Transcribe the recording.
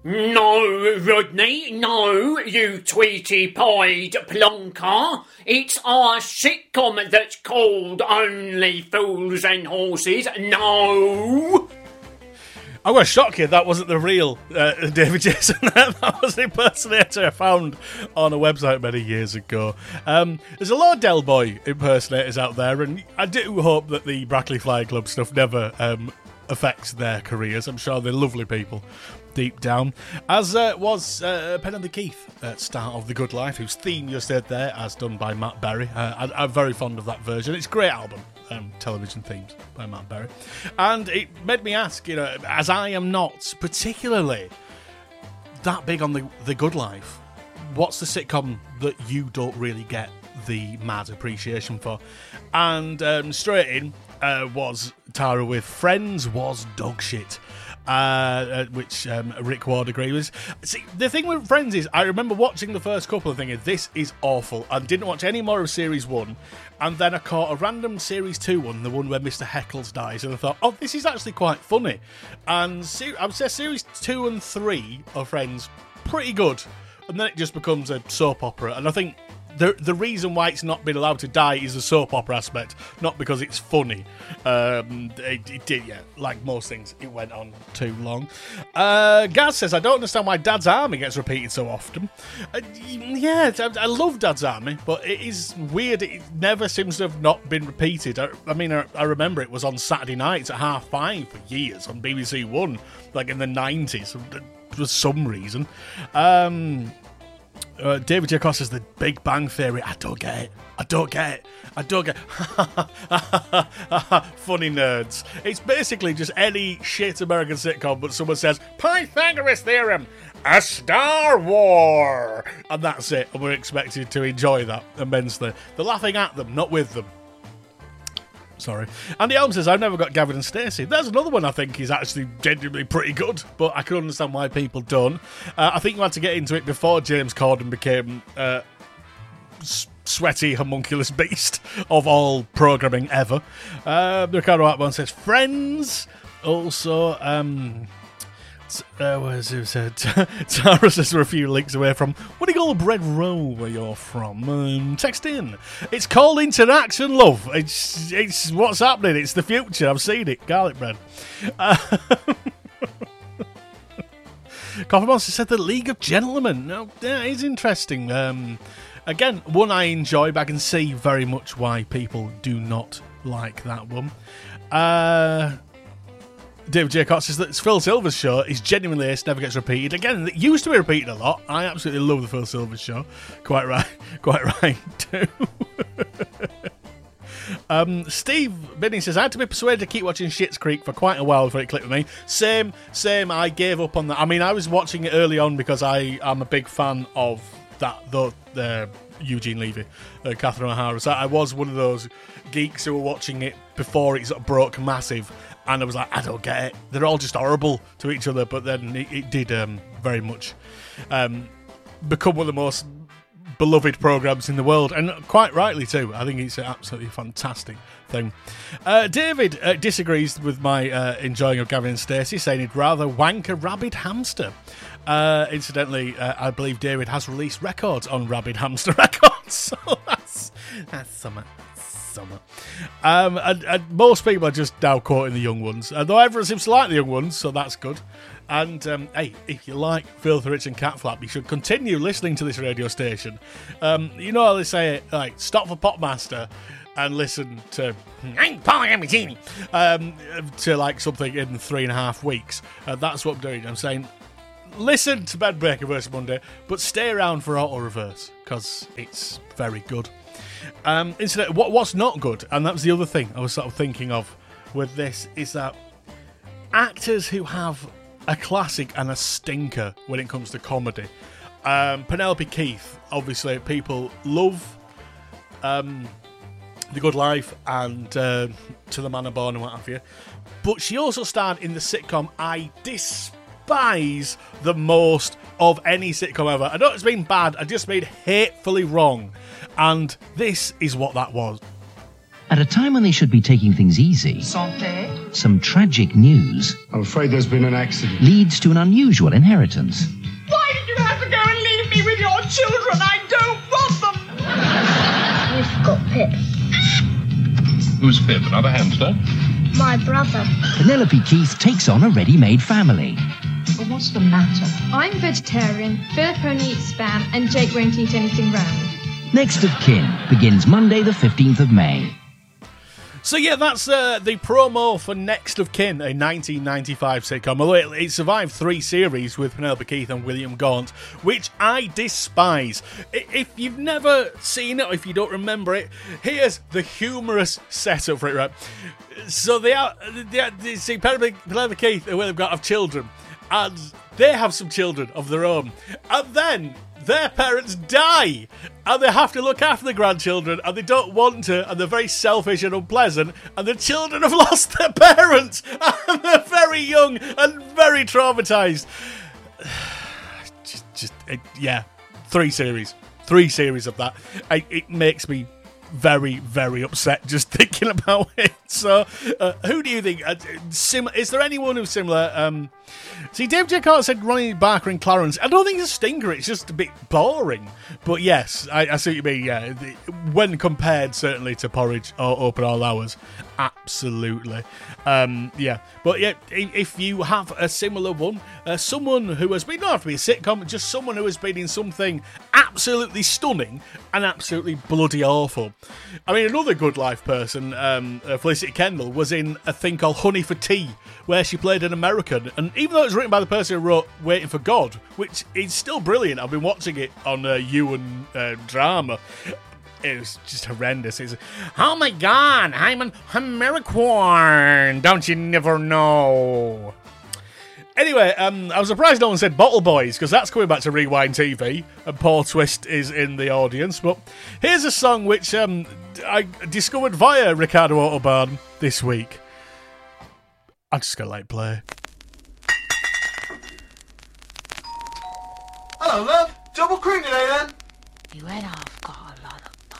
No, Rodney, no, you tweety-pied plonker. It's our sitcom that's called Only Fools and Horses. No! I'm going to shock you, that wasn't the real David Jason. That was the impersonator I found on a website many years ago. There's a lot of Del Boy impersonators out there, and I do hope that the Brackley Flying Club stuff never affects their careers. I'm sure they're lovely people deep down, as was Penelope Keith at start of The Good Life, whose theme you just heard there, as done by Matt Berry. I'm very fond of that version. It's a great album, television themes by Matt Berry. And it made me ask, as I am not particularly that big on The Good Life, what's the sitcom that you don't really get the mad appreciation for? And straight in was Tara with Friends was dog shit. Which Rick Ward agreed with. See, the thing with Friends is, I remember watching the first couple and thinking, this is awful, and didn't watch any more of Series 1, and then I caught a random Series 2 one, the one where Mr. Heckles dies, and I thought, oh, this is actually quite funny. And I would say Series 2 and 3 of Friends, pretty good, and then it just becomes a soap opera, and I think the reason why it's not been allowed to die is the soap opera aspect, not because it's funny. It did, yeah, like most things, it went on too long. Gaz says, I don't understand why Dad's Army gets repeated so often. Yeah, I love Dad's Army, but it is weird, it never seems to have not been repeated. I remember it was on Saturday nights at 5:30 for years on BBC One, like in the 90s, for some reason. David J. Cross says The Big Bang Theory. I don't get it. Funny nerds. It's basically just any shit American sitcom, but someone says, Pythagoras Theorem, a Star War, and that's it. And we're expected to enjoy that immensely. They're laughing at them, not with them. Sorry. Andy Elm says, I've never got Gavin and Stacey. There's another one I think is actually genuinely pretty good, but I can understand why people don't. I think you had to get into it before James Corden became sweaty, homunculus beast of all programming ever. Ricardo Atman says, Friends. Also, where's it said? Tara says we're a few links away from, what do you call a bread roll where you're from? Text in. It's called Interaction, love. It's what's happening. It's the future. I've seen it. Garlic bread. Coffee Monster said the League of Gentlemen. Now, that is interesting. Again, one I enjoy, but I can see very much why people do not like that one. David J. Cox says that it's Phil Silver's show is genuinely ace, never gets repeated. Again, it used to be repeated a lot. I absolutely love the Phil Silvers show. Quite right too. Steve Binney says, I had to be persuaded to keep watching Schitt's Creek for quite a while before it clicked with me. Same, I gave up on that. I mean, I was watching it early on because I am a big fan of the Eugene Levy, Catherine O'Hara. So I was one of those geeks who were watching it before it sort of broke massive. And I was like, I don't get it. They're all just horrible to each other. But then it did very much become one of the most beloved programmes in the world. And quite rightly, too. I think it's an absolutely fantastic thing. David disagrees with my enjoying of Gavin and Stacey, saying he'd rather wank a rabid hamster. Incidentally, I believe David has released records on Rabid Hamster Records. So that's something. And most people are just now quoting the young ones, though everyone seems to like the young ones, so that's good. And hey, if you like Filthy Rich and Cat Flap, you should continue listening to this radio station. You know how they say, like, stop for Popmaster and listen to to like something in 3.5 weeks. That's what I'm doing. I'm saying, listen to Bedbreaker vs. Monday, but stay around for Auto Reverse because it's very good. Incidentally, what's not good, and that was the other thing I was sort of thinking of with this, is that actors who have a classic and a stinker when it comes to comedy. Penelope Keith, obviously, people love The Good Life and To the Manor Born and what have you. But she also starred in the sitcom I despise the most of any sitcom ever. I know it's been bad, I just mean hatefully wrong. And this is what that was. At a time when they should be taking things easy, Santé. some tragic news I'm afraid there's been an accident. leads to an unusual inheritance. Why did you have to go and leave me with your children? I don't want them. You've got Pip. Who's Pip? Another hamster? My brother. Penelope Keith takes on a ready-made family. But what's the matter? I'm vegetarian, Philip only eats spam, and Jake won't eat anything round. Next of Kin begins Monday the 15th of May. So yeah, that's the promo for Next of Kin, a 1995 sitcom. Although it survived 3 series with Penelope Keith and William Gaunt, which I despise. If you've never seen it, or if you don't remember it, here's the humorous setup for it, right? So they see Penelope Keith and William Gaunt have children, and they have some children of their own, and then their parents die, and they have to look after the grandchildren, and they don't want to, and they're very selfish and unpleasant, and the children have lost their parents, and they're very young and very traumatised. Yeah, 3 series of that. It makes me very, very upset just thinking about it. So, who do you think? Is there anyone who's similar? See, David J. Carter said Ronnie Barker and Clarence. I don't think it's a stinker, it's just a bit boring. But yes, I see what you mean, yeah. When compared, certainly, to Porridge or Open All Hours, absolutely. Yeah. But yeah, if you have a similar one, someone who has been, not have to be a sitcom, just someone who has been in something absolutely stunning and absolutely bloody awful. I mean, another Good Life person, Felicity Kendall, was in a thing called Honey for Tea, where she played an American, and even though it was written by the person who wrote Waiting for God, which is still brilliant, I've been watching it on You and Drama. It was just horrendous. It's, oh my God, I'm an American. Don't you never know? Anyway, I was surprised no one said Bottle Boys, because that's coming back to Rewind TV, and Paul Twist is in the audience. But here's a song which I discovered via Ricardo Autobahn this week. I'm just going to let it play. Hello, love. Double cream today, then. You went off.